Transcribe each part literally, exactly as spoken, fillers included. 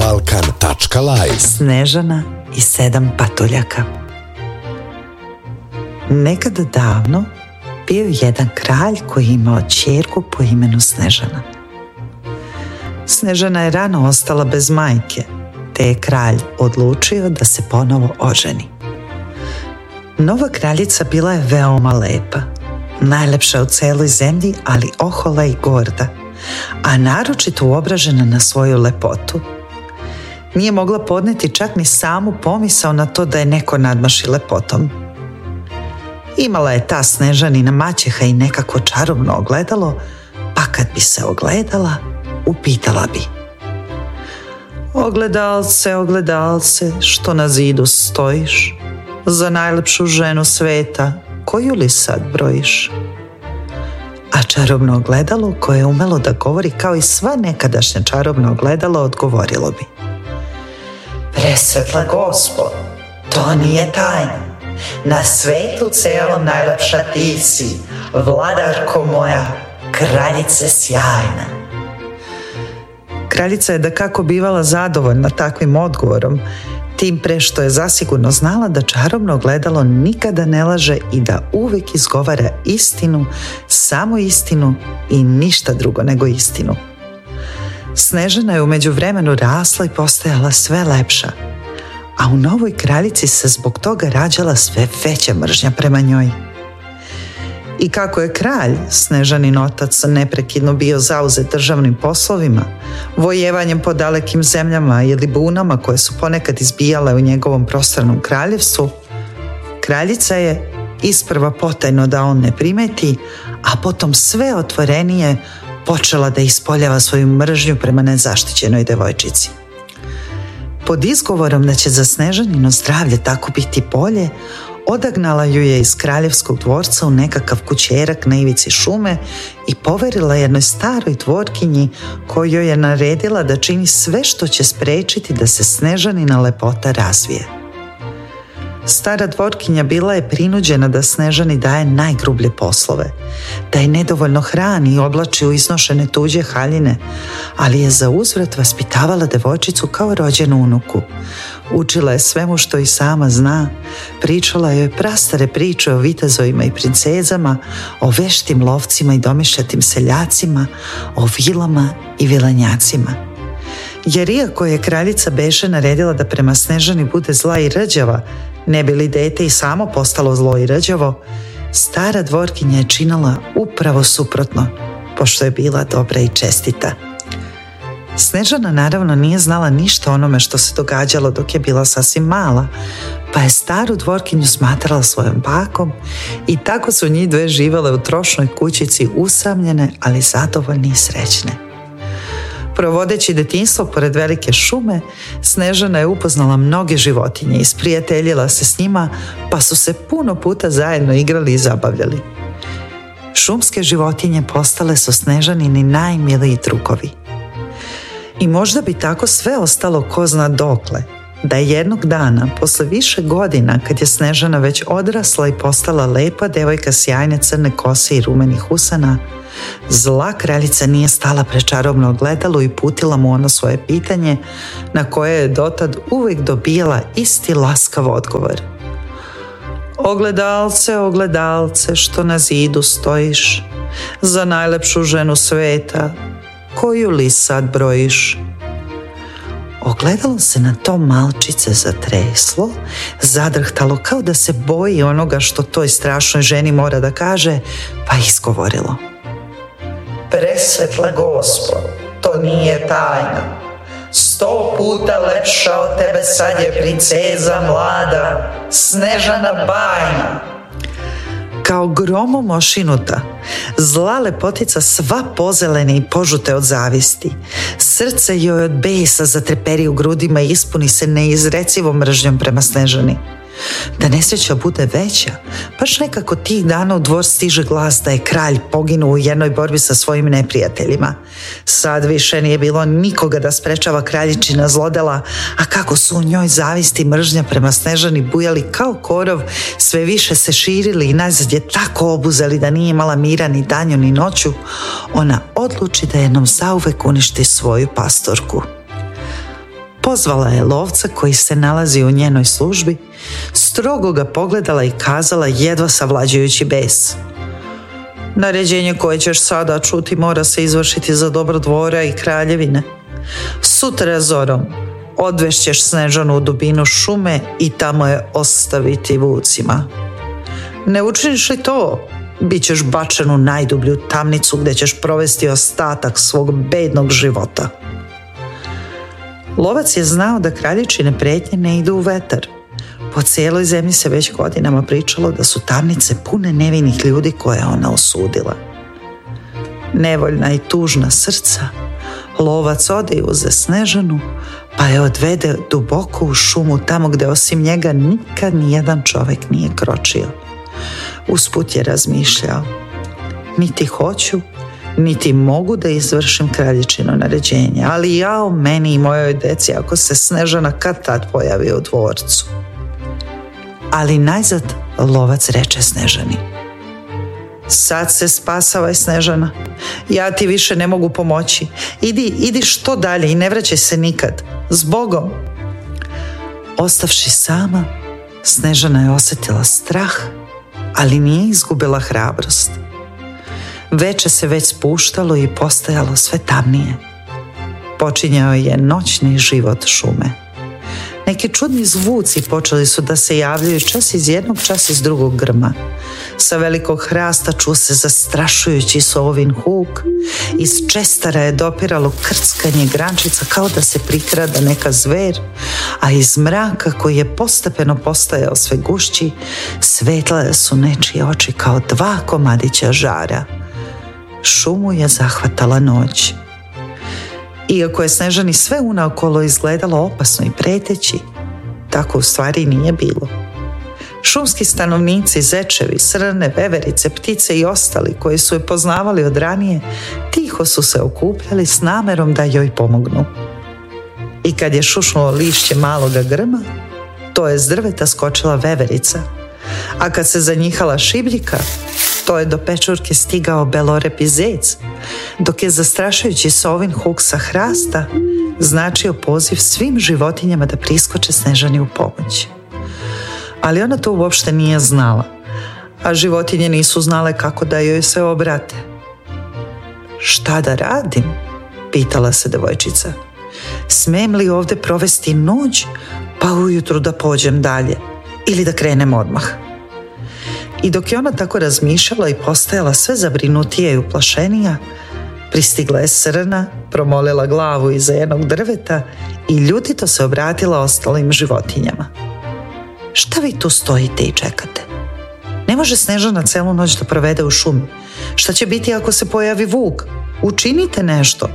balkan tačka live. Snežana i sedam patuljaka. Nekada davno bio je jedan kralj koji je imao ćerku po imenu Snežana. Snežana je rano ostala bez majke, te je kralj odlučio da se ponovo oženi. Nova kraljica bila je veoma lepa, najlepša u celoj zemlji, ali ohola i gorda, a naročito uobražena na svoju lepotu. Nije mogla podneti čak ni samu pomisao na to da je neko nadmaši lepotom. Imala je ta Snežanina maćeha i nekako čarobno ogledalo, pa kad bi se ogledala, upitala bi: ogledalce, ogledalce, što na zidu stojiš, za najlepšu ženu sveta, koju li sad brojiš? A čarobno ogledalo, koje je umelo da govori kao i sva nekadašnja čarobna ogledalo, odgovorilo bi: presvetla Gospod, to nije tajna. Na svetu celom najlepša ti si, vladarko moja, kraljice sjajna. Kraljica je dakako bivala zadovoljna takvim odgovorom, tim pre što je zasigurno znala da čarobno ogledalo nikada ne laže i da uvijek izgovara istinu, samo istinu i ništa drugo nego istinu. Snežana je u međuvremenu rasla i postajala sve lepša, a u novoj kraljici se zbog toga rađala sve veća mržnja prema njoj. I kako je kralj, Snežanin otac, neprekidno bio zauzet državnim poslovima, vojevanjem po dalekim zemljama ili bunama koje su ponekad izbijale u njegovom prostornom kraljevstvu, kraljica je isprva potajno da on ne primeti, a potom sve otvorenije počela da ispoljava svoju mržnju prema nezaštićenoj devojčici. Pod izgovorom da će za Snežanino zdravlje tako biti bolje, odagnala ju je iz kraljevskog dvorca u nekakav kućerak na ivici šume i poverila jednoj staroj dvorkinji kojoj je naredila da čini sve što će sprečiti da se Snežanina lepota razvije. Stara dvorkinja bila je prinuđena da Snežani daje najgrublje poslove, da je nedovoljno hrani i oblači u iznošene tuđe haljine, ali je za uzvrat vaspitavala devojčicu kao rođenu unuku. Učila je svemu što i sama zna, pričala joj prastare priče o vitezovima i princezama, o veštim lovcima i domišljatim seljacima, o vilama i vilenjacima. Jer iako je kraljica beše naredila da prema Snežani bude zla i rđava, ne bi li dete i samo postalo zlo i rđavo, stara dvorkinja je činila upravo suprotno, pošto je bila dobra i čestita. Snežana naravno nije znala ništa o onome što se događalo dok je bila sasvim mala, pa je staru dvorkinju smatrala svojom bakom i tako su njih dve živjele u trošnoj kućici, usamljene, ali zadovoljne i srećne. Provodeći detinjstvo pored velike šume, Snežana je upoznala mnoge životinje i sprijateljila se s njima, pa su se puno puta zajedno igrali i zabavljali. Šumske životinje postale su Snežanini najmiliji drugovi. I možda bi tako sve ostalo ko zna dokle, da je jednog dana, posle više godina, kad je Snežana već odrasla i postala lepa devojka sjajne crne kose i rumenih usana, zla kraljica nije stala pred čarobno ogledalo i putila mu ono svoje pitanje, na koje je dotad uvijek dobijala isti laskav odgovor. Ogledalce, ogledalce, što na zidu stojiš, za najlepšu ženu sveta, koju li sad brojiš? Ogledalo se na to malčice zatreslo, zadrhtalo kao da se boji onoga što toj strašnoj ženi mora da kaže, pa izgovorilo: presvetla Gospod, to nije tajna. Sto puta lepša od tebe sad je princeza mlada, Snežana bajna. Kao gromom ošinuta, zla lepotica sva pozelene i požute od zavisti. Srce joj od besa zatreperi u grudima i ispuni se neizrecivom mržnjom prema Snežani. Da nesreća bude veća, baš nekako tih dana u dvor stiže glas da je kralj poginuo u jednoj borbi sa svojim neprijateljima. Sad više nije bilo nikoga da sprečava kraljičina zlodela, a kako su u njoj zavisti i mržnja prema Snežani bujali kao korov, sve više se širili i najzad je tako obuzeli da nije imala mira ni danju ni noću, ona odluči da jednom zauvek uništi svoju pastorku. Pozvala je lovca koji se nalazi u njenoj službi, strogo ga pogledala i kazala jedva savlađujući bes: naređenje koje ćeš sada čuti mora se izvršiti za dobro dvora i kraljevine. Sutra zorom odvešćeš Snežanu u dubinu šume i tamo je ostaviti vucima. Ne učiniš li to, bit ćeš bačen u najdublju tamnicu gdje ćeš provesti ostatak svog bednog života. Lovac je znao da kraljičine prijetnje ne idu u vetar. Po cijeloj zemlji se već godinama pričalo da su tamnice pune nevinih ljudi koje je ona osudila. Nevoljna i tužna srca, lovac ode i uze Snežanu, pa je odvede duboko u šumu, tamo gdje osim njega nikad nijedan čovjek nije kročio. Usput je razmišljao: niti hoću, niti mogu da izvršim kraljičino naređenje, ali jao meni i mojoj deci ako se Snežana kad tad pojavi u dvorcu. Ali najzad lovac reče Snežani: sad se spasavaj, Snežana, ja ti više ne mogu pomoći. Idi, idi što dalje i ne vraćaj se nikad. Zbogom. Ostavši sama, Snežana je osjetila strah, ali nije izgubila hrabrost. Veče se već spuštalo i postajalo sve tamnije. Počinjao je noćni život šume. Neki čudni zvuci počeli su da se javljaju, čas iz jednog, čas iz drugog grma. Sa velikog hrasta čuo se zastrašujući sovin huk, iz čestara je dopiralo krckanje grančica kao da se prikrada neka zver, a iz mraka koji je postepeno postajao sve gušći, svetlale su nečije oči kao dva komadića žara. Šumu je zahvatala noć. Iako je Snežani sve unaokolo izgledalo opasno i preteći, tako u stvari nije bilo. Šumski stanovnici, zečevi, srne, veverice, ptice i ostali koji su je poznavali od ranije, tiho su se okupljali s namerom da joj pomognu. I kad je šušnulo lišće maloga grma, to je s drveta skočila veverica, a kad se zanjihala šibljika, to je do pečurke stigao belorepi zec, dok je zastrašujući sovin huk sa hrasta značio poziv svim životinjama da priskoče Snežani u pomoć. Ali ona to uopšte nije znala, a životinje nisu znale kako da joj se obrate. Šta da radim? Pitala se devojčica. Smem li ovdje provesti noć, pa ujutru da pođem dalje ili da krenem odmah? I dok je ona tako razmišljala i postajala sve zabrinutija i uplašenija, pristigla je srna, promolila glavu iza jednog drveta i ljutito se obratila ostalim životinjama. Šta vi tu stojite i čekate? Ne može Snežana celu noć da provede u šumi. Šta će biti ako se pojavi vuk? Učinite nešto.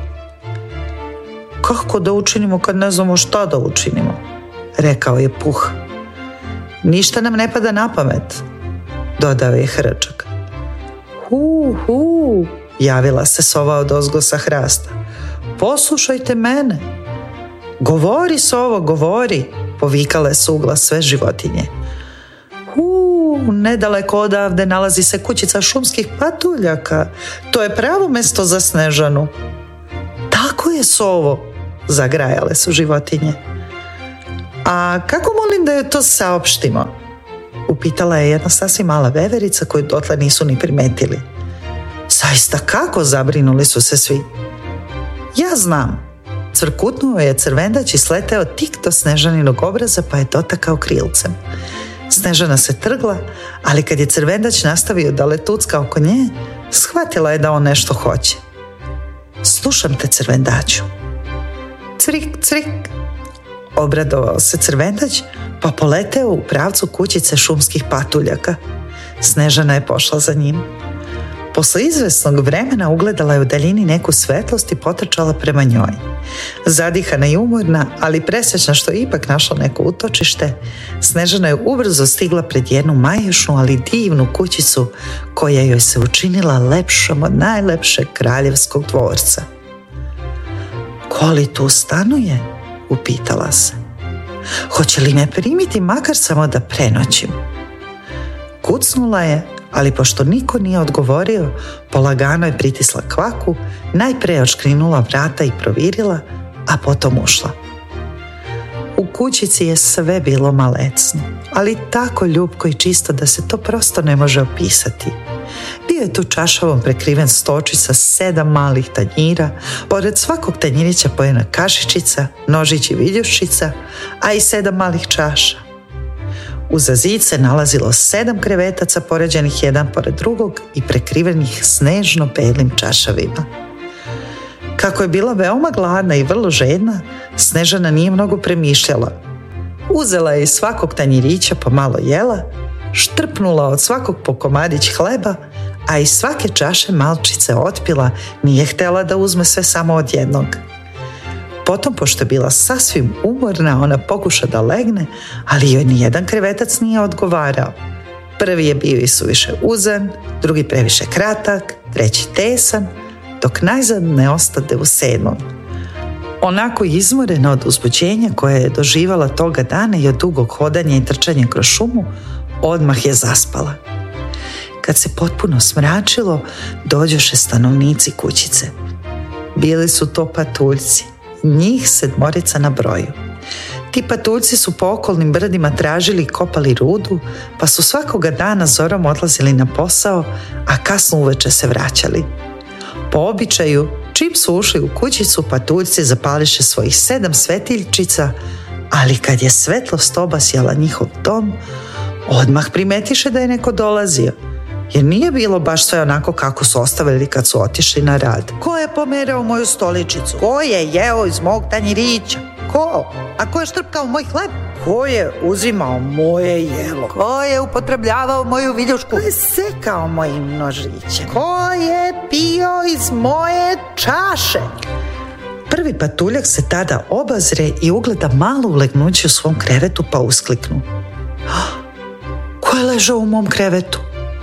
Kako da učinimo kad ne znamo šta da učinimo? Rekao je Puh. Ništa nam ne pada na pamet, dodao je Hrčak. Hu, hu, javila se sova odozgo sa hrasta. Poslušajte mene. Govori, sovo, govori, povikale su uglas sve životinje. Hu, nedaleko odavde nalazi se kućica šumskih patuljaka. To je pravo mesto za Snežanu. Tako je, sovo, zagrajale su životinje. A kako molim da joj to saopštimo? Upitala je jedna sasvim mala veverica koju dotle nisu ni primetili. Zaista kako, zabrinuli su se svi. Ja znam. Cvrkutnuo je crvendać i sleteo tik do Snežaninog obraza pa je dotakao krilcem. Snežana se trgla, ali kad je crvendać nastavio da letucka oko nje, shvatila je da on nešto hoće. Slušam te, crvendaću. Crik, crik. Obradovao se crvendać pa poleteo u pravcu kućice šumskih patuljaka. Snežana je pošla za njim. Posle izvesnog vremena ugledala je u daljini neku svetlost i potrčala prema njoj. Zadihana i umorna, ali presrećna što je ipak našla neko utočište, Snežana je ubrzo stigla pred jednu maješnu, ali divnu kućicu koja joj se učinila lepšom od najlepšeg kraljevskog dvorca. Ko li tu stanuje? Upitala se. Hoće li me primiti makar samo da prenoćim? Kucnula je, ali pošto niko nije odgovorio, polagano je pritisla kvaku, najpre odškrinula vrata i provirila, a potom ušla. U kućici je sve bilo malecno, ali tako ljubko i čisto da se to prosto ne može opisati. Bio je tu čašavom prekriven stočić sa sedam malih tanjira, pored svakog tanjirića po jedna kašičica, nožić i viljuščica, a i sedam malih čaša. Uza zid se nalazilo sedam krevetaca poređenih jedan pored drugog i prekrivenih snežno belim čašavima. Kako je bila veoma gladna i vrlo žedna, Snežana nije mnogo premišljala. Uzela je iz svakog tanjirića pomalo jela, štrpnula od svakog po komadić hleba, a iz svake čaše malčice otpila, nije htjela da uzme sve samo od jednog. Potom, pošto je bila sasvim umorna, ona pokuša da legne, ali joj ni jedan krevetac nije odgovarao. Prvi je bio i suviše uzan, drugi previše kratak, treći tesan, dok najzad ne ostade u sedmom. Onako izmorena od uzbuđenja koje je doživala toga dana i od dugog hodanja i trčanja kroz šumu, odmah je zaspala. Kad se potpuno smračilo, dođoše stanovnici kućice. Bili su to patuljci, njih sedmorica na broju. Ti patuljci su po okolnim brdima tražili i kopali rudu, pa su svakoga dana zorom odlazili na posao, a kasno uveče se vraćali. Po običaju, čim su ušli u kućicu, patuljci zapališe svojih sedam svetiljčica, ali kad je svetlost obasjala njihov dom, odmah primetiše da je neko dolazio, jer nije bilo baš sve onako kako su ostavili kad su otišli na rad. Ko je pomerao moju stoličicu? Ko je jeo iz mog tanjirića? Ko? A ko je štrpkao moj hleb? Ko je uzimao moje jelo? Ko je upotrebljavao moju viljušku? Ko je sekao mojim nožićem? Ko je pio iz moje čaše? Prvi patuljak se tada obazre i ugleda malo ulegnuće u svom krevetu, pa uskliknu: ko je ležao u mom krevetu?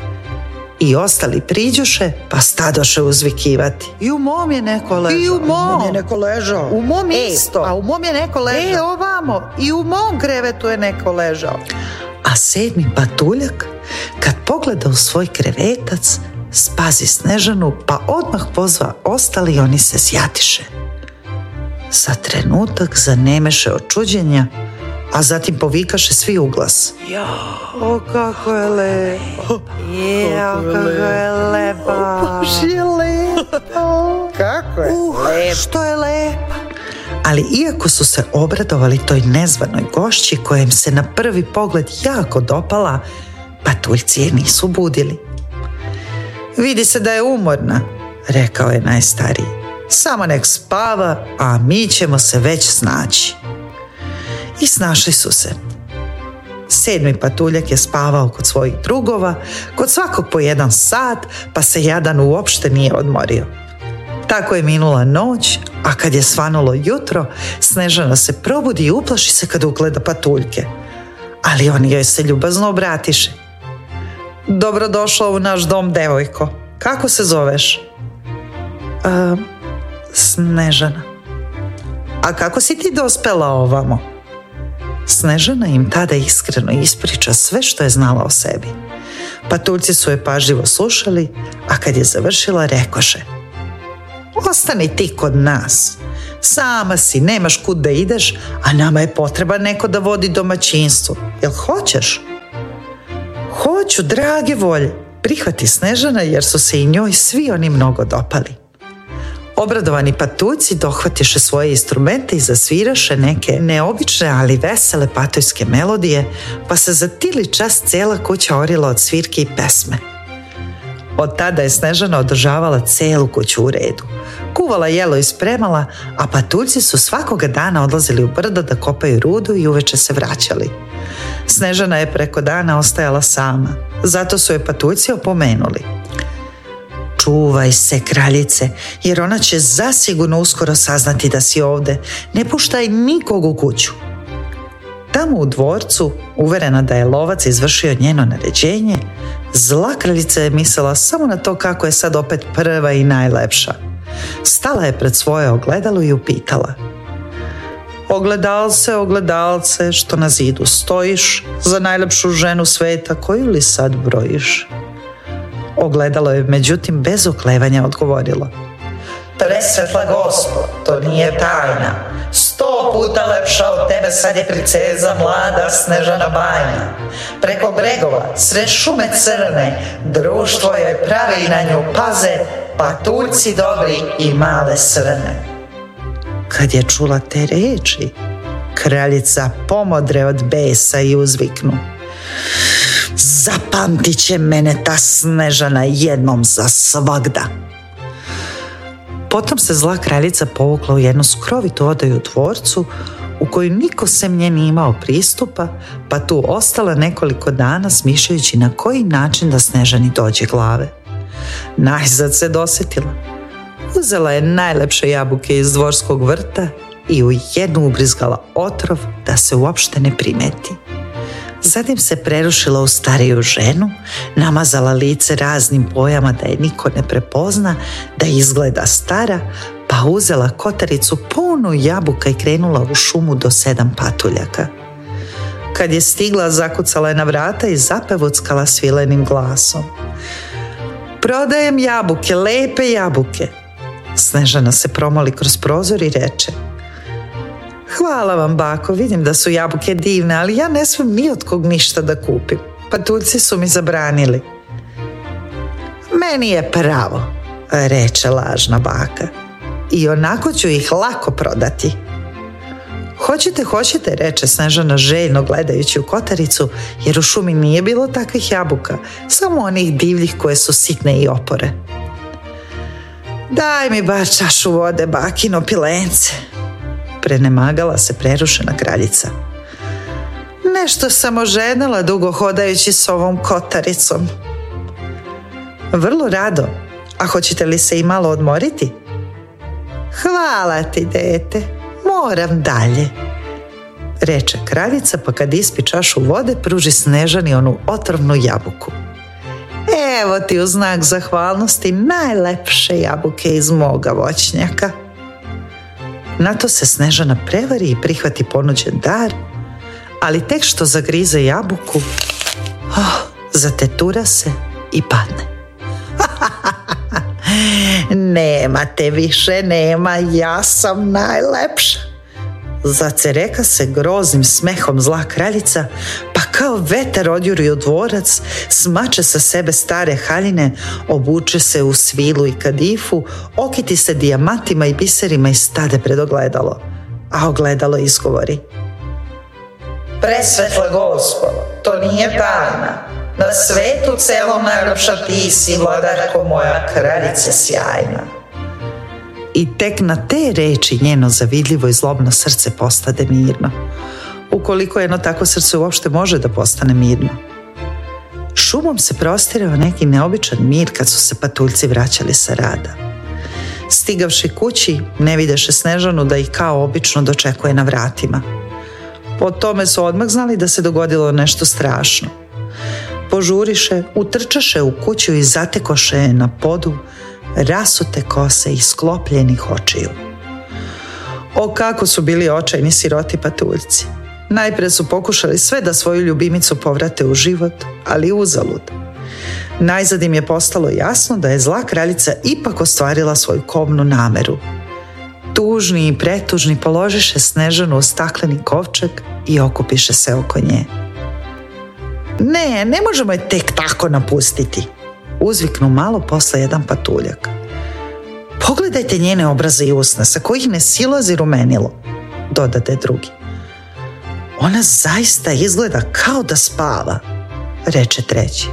I ostali priđoše, pa stadoše uzvikivati: i u mom je neko ležao. I u mom, u mom je neko ležao. U mom e, isto. A u mom je neko ležao. E, ovamo. I u mom krevetu je neko ležao. A sedmi patuljak, kad pogleda u svoj krevetac, spazi Snežanu, pa odmah pozva ostali i oni se sjatiše. Za trenutak zanemeše od čuđenja, a zatim povikaše svi u glas: ja, o kako je lepo, je, o kako je lepo, baš je lepo, kako je uh, lepo, što je lepo. Ali iako su se obradovali toj nezvanoj gošći koja im se na prvi pogled jako dopala, patuljci je nisu budili. Vidi se da je umorna, rekao je najstariji. Samo nek spava, a mi ćemo se već snaći. I snašli su se. Sedmi patuljak je spavao kod svojih drugova, kod svakog po jedan sat, pa se jadan uopšte nije odmorio. Tako je minula noć, a kad je svanulo jutro, Snežana se probudi i uplaši se kad ugleda patuljke. Ali oni joj se ljubazno obratiše: dobrodošla u naš dom, devojko. Kako se zoveš? A, Snežana. A kako si ti dospela ovamo? Snežana im tada iskreno ispriča sve što je znala o sebi. Patuljci su je pažljivo slušali, a kad je završila, rekoše: ostani ti kod nas. Sama si, nemaš kud da ideš, a nama je potreban neko da vodi domaćinstvo. Jel hoćeš? Hoću, drage volje, prihvati Snežana, jer su se i njoj svi oni mnogo dopali. Obradovani patuljci dohvatiše svoje instrumente i zasviraše neke neobične, ali vesele patuljske melodije, pa se za tili čas cijela kuća orila od svirke i pesme. Od tada je Snežana održavala celu kuću u redu. Kuvala jelo i spremala, a patuljci su svakoga dana odlazili u brdo da kopaju rudu i uveče se vraćali. Snežana je preko dana ostajala sama, zato su je patuljci opomenuli: čuvaj se, kraljice, jer ona će zasigurno uskoro saznati da si ovde. Ne puštaj nikog u kuću. Tamo u dvorcu, uverena da je lovac izvršio njeno naređenje, zla kraljica je mislila samo na to kako je sad opet prva i najlepša. Stala je pred svoje ogledalo i upitala: ogledalce, ogledalce, što na zidu stojiš, za najlepšu ženu sveta, koju li sad brojiš? Ogledalo je međutim bez oklevanja odgovorilo: presvetla Gospo, to nije tajna. Sto sto puta lepša od tebe, sad je princeza mlada Snežana bajna. Preko bregova, sred šume crne, društvo joj pravi, na nju paze patuljci dobri i male srne. Kad je čula te reči, kraljica pomodre od besa i uzviknu: zapamtit će mene ta Snežana jednom za svagda. Potom se zla kraljica povukla u jednu skrovitu odaju u dvorcu u koju niko sem nje nije imao pristupa, pa tu ostala nekoliko dana smišljajući na koji način da Snežani dođe glave. Najzad se dosjetila. Uzela je najlepše jabuke iz dvorskog vrta i u jednu ubrizgala otrov da se uopšte ne primeti. Zatim se prerušila u stariju ženu, namazala lice raznim bojama da je niko ne prepozna, da izgleda stara, pa uzela kotaricu punu jabuka i krenula u šumu do sedam patuljaka. Kad je stigla, zakucala je na vrata i zapevuckala svilenim glasom: prodajem jabuke, lepe jabuke. Snežana se promoli kroz prozor i reče: hvala vam, bako, vidim da su jabuke divne, ali ja ne smijem ni od kog ništa da kupim. Patuljci su mi zabranili. Meni je pravo, reče lažna baka, i onako ću ih lako prodati. Hoćete, hoćete, reče Snežana željno gledajući u kotaricu, jer u šumi nije bilo takvih jabuka, samo onih divljih koje su sitne i opore. Daj mi bar čašu vode, bakino pilence, prenemagala se prerušena kraljica. Nešto sam oženila dugo hodajući s ovom kotaricom. Vrlo rado, a hoćete li se i malo odmoriti? Hvala ti, dete, moram dalje, reče kraljica, pa kad ispi čašu vode pruži Snežani onu otrovnu jabuku. Evo ti u znak zahvalnosti najlepše jabuke iz moga voćnjaka. Na to se Snežana prevari i prihvati ponuđen dar, ali tek što zagrize jabuku, oh, zatetura se i padne. Nema te više, nema, ja sam najlepša, zacereka se groznim smehom zla kraljica, pa kao vetar odjuri u dvorac, smače sa sebe stare haljine, obuče se u svilu i kadifu, okiti se dijamantima i biserima i stade pred ogledalo. A ogledalo izgovori: presvetla gospodo, to nije tajna. Na svetu celom najlepša ti si, vladarko moja, kraljice sjajna. I tek na te reči njeno zavidljivo i zlobno srce postade mirno. Ukoliko jedno takvo srce uopšte može da postane mirno. Šumom se prostirao neki neobičan mir kad su se patuljci vraćali sa rada. Stigavši kući, ne videše Snežanu da ih kao obično dočekuje na vratima. Po tome su odmah znali da se dogodilo nešto strašno. Požuriše, utrčaše u kuću i zatekoše je na podu rasute kose i sklopljenih očiju. O, kako su bili očajni siroti patuljci. Najpre su pokušali sve da svoju ljubimicu povrate u život, ali uzalud. Najzad im je postalo jasno da je zla kraljica ipak ostvarila svoju kobnu nameru. Tužni i pretužni položiše Snežanu u stakleni kovčeg i okupiše se oko nje. Ne, ne možemo je tek tako napustiti, uzviknu malo posle jedan patuljak. Pogledajte njene obraze i usna, sa kojih ne silazi rumenilo, dodade drugi. Ona zaista izgleda kao da spava, reče treći.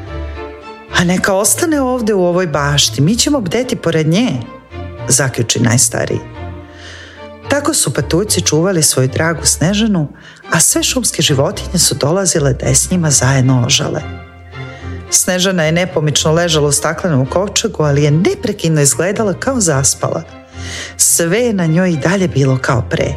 A neka ostane ovde u ovoj bašti, mi ćemo bdeti pored nje, zaključi najstariji. Tako su patuljci čuvali svoju dragu Snežanu, a sve šumske životinje su dolazile da je s njima zajedno ožale. Snežana je nepomično ležala u staklenom kovčegu, ali je neprekidno izgledala kao zaspala. Sve je na njoj i dalje bilo kao pre.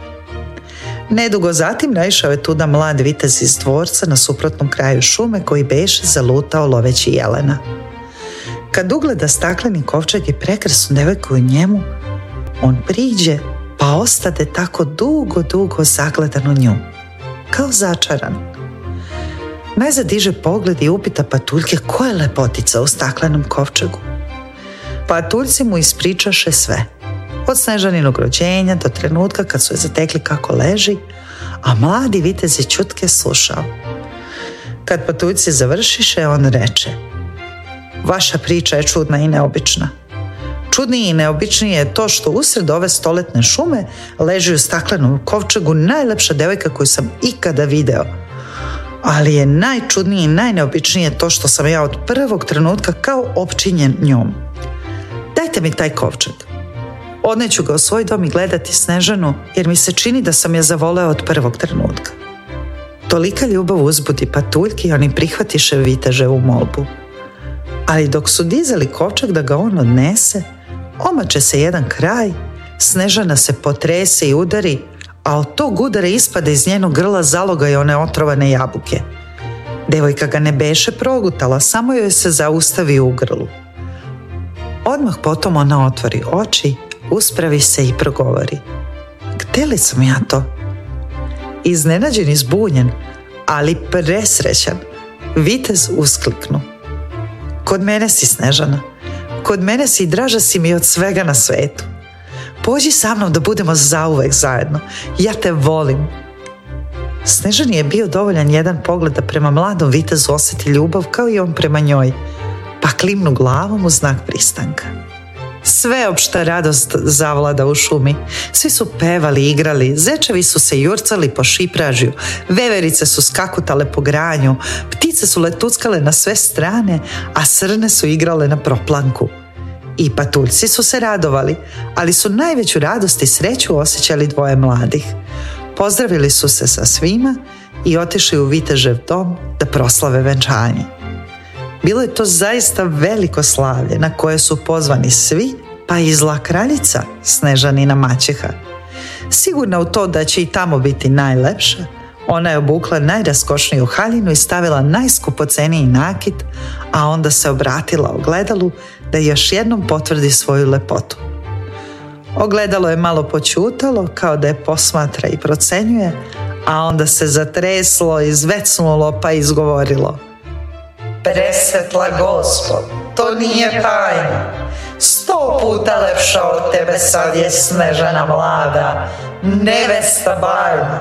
Nedugo zatim naišao je tuda mlad vitez iz dvorca na suprotnom kraju šume koji beše zalutao loveći jelena. Kad ugleda stakleni kovčeg i prekrasnu devojku u njemu, on priđe pa ostade tako dugo, dugo zagledan u nju, kao začaran. Najzad diže pogled i upita patuljke ko je lepotica u staklenom kovčegu. Patuljci mu ispričaše sve. Od Snežaninog rođenja do trenutka kad su je zatekli kako leži, a mladi vitez je ćutke slušao. Kad patuljci završiše, on reče: vaša priča je čudna i neobična. Čudnije i neobičnije je to što usred ove stoletne šume leži u staklenom kovčegu najlepša devojka koju sam ikada video. Ali je najčudnije i najneobičnije to što sam ja od prvog trenutka kao opčinjen njom. Dajte mi taj kovčeg. Odneću ga u svoj dom i gledati Snežanu, jer mi se čini da sam je zavoleo od prvog trenutka. Tolika ljubav uzbudi patuljki i oni prihvatiše viteževu molbu. Ali dok su dizali kovčeg da ga on odnese, omače se jedan kraj, Snežana se potrese i udari, a od tog udara ispada iz njenog grla zaloga i one otrovane jabuke. Devojka ga ne beše progutala, samo joj se zaustavi u grlu. Odmah potom ona otvori oči, uspravi se i progovori: gde li sam ja to? Iznenađen i zbunjen, ali presrećan, vitez uskliknu: kod mene si, Snežana, kod mene si i draža si mi od svega na svetu. Pođi sa mnom da budemo zauvek zajedno, ja te volim. Snežani je bio dovoljan jedan pogled da prema mladom vitezu osjeti ljubav kao i on prema njoj, pa klimnu glavom u znak pristanka. Sveopšta radost zavlada u šumi. Svi su pevali, igrali, zečevi su se jurcali po šipražju, veverice su skakutale po granju, ptice su letuckale na sve strane, a srne su igrale na proplanku. I patuljci su se radovali, ali su najveću radost i sreću osjećali dvoje mladih. Pozdravili su se sa svima i otišli u vitežev dom da proslave venčanje. Bilo je to zaista veliko slavlje na koje su pozvani svi, pa i zla kraljica, Snežanina maćeha. Sigurna u to da će i tamo biti najlepša, ona je obukla najraskošniju haljinu i stavila najskupoceniji nakit, a onda se obratila ogledalu da još jednom potvrdi svoju lepotu. Ogledalo je malo počutalo, kao da je posmatra i procenjuje, a onda se zatreslo, izvecnulo pa izgovorilo: presvetla Gospod, to nije tajna. Sto puta lepša od tebe sad je Snežana mlada, nevesta bajna.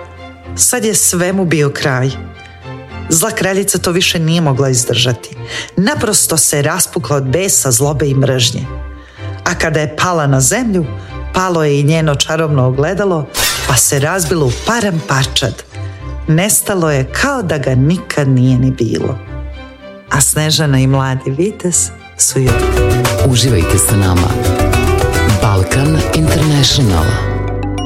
Sad je svemu bio kraj. Zla kraljica to više nije mogla izdržati. Naprosto se raspukla od besa, zlobe i mržnje. A kada je pala na zemlju, palo je i njeno čarobno ogledalo, pa se razbilo u param parčad. Nestalo je kao da ga nikad nije ni bilo. A Snežana i mladi vitez su joj. Uživajte sa nama. Balkan International.